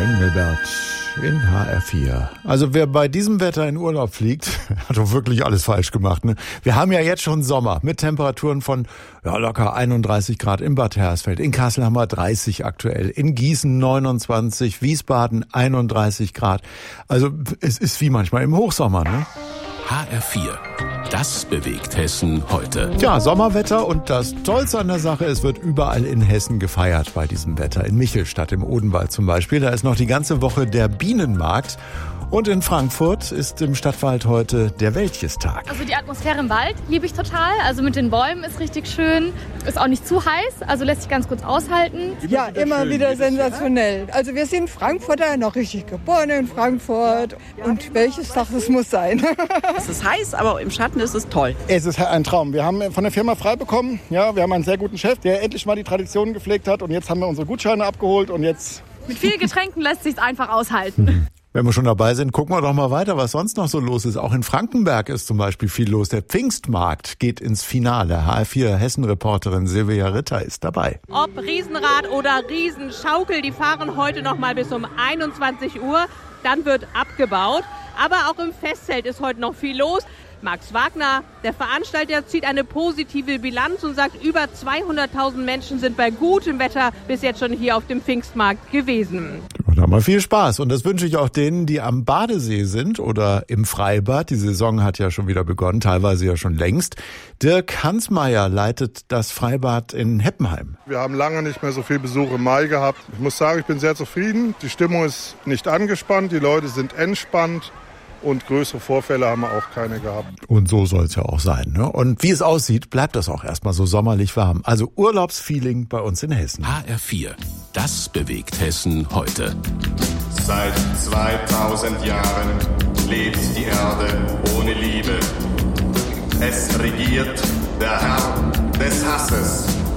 Engelbert in HR4. Also wer bei diesem Wetter in Urlaub fliegt, hat doch wirklich alles falsch gemacht. Ne? Wir haben ja jetzt schon Sommer mit Temperaturen von locker 31 Grad in Bad Hersfeld. In Kassel haben wir 30 aktuell. In Gießen 29, Wiesbaden 31 Grad. Also es ist wie manchmal im Hochsommer, ne? HR4. Das bewegt Hessen heute. Ja, Sommerwetter und das Tollste an der Sache, es wird überall in Hessen gefeiert bei diesem Wetter. In Michelstadt im Odenwald zum Beispiel, da ist noch die ganze Woche der Bienenmarkt. Und in Frankfurt ist im Stadtwald heute der Wäldchestag. Also die Atmosphäre im Wald liebe ich total. Also mit den Bäumen ist richtig schön. Ist auch nicht zu heiß, also lässt sich ganz kurz aushalten. Ja, immer wieder sensationell. Also wir sind Frankfurter, noch richtig geboren in Frankfurt. Und welches Tag es muss sein. Es ist heiß, aber im Schatten ist es toll. Es ist ein Traum. Wir haben von der Firma frei bekommen. Ja, wir haben einen sehr guten Chef, der endlich mal die Traditionen gepflegt hat. Und jetzt haben wir unsere Gutscheine abgeholt und jetzt... Mit vielen Getränken lässt sich einfach aushalten. Wenn wir schon dabei sind, gucken wir doch mal weiter, was sonst noch so los ist. Auch in Frankenberg ist zum Beispiel viel los. Der Pfingstmarkt geht ins Finale. HR4 Hessen-Reporterin Silvia Ritter ist dabei. Ob Riesenrad oder Riesenschaukel, die fahren heute noch mal bis um 21 Uhr. Dann wird abgebaut. Aber auch im Festzelt ist heute noch viel los. Max Wagner, der Veranstalter, zieht eine positive Bilanz und sagt, über 200.000 Menschen sind bei gutem Wetter bis jetzt schon hier auf dem Pfingstmarkt gewesen. Und haben wir viel Spaß. Und das wünsche ich auch denen, die am Badesee sind oder im Freibad. Die Saison hat ja schon wieder begonnen, teilweise ja schon längst. Dirk Hansmeier leitet das Freibad in Heppenheim. Wir haben lange nicht mehr so viel Besuch im Mai gehabt. Ich muss sagen, ich bin sehr zufrieden. Die Stimmung ist nicht angespannt, die Leute sind entspannt. Und größere Vorfälle haben wir auch keine gehabt. Und so soll es ja auch sein, ne? Und wie es aussieht, bleibt das auch erstmal so sommerlich warm. Also Urlaubsfeeling bei uns in Hessen. HR4. Das bewegt Hessen heute. Seit 2000 Jahren lebt die Erde ohne Liebe. Es regiert der Herr des Hasses.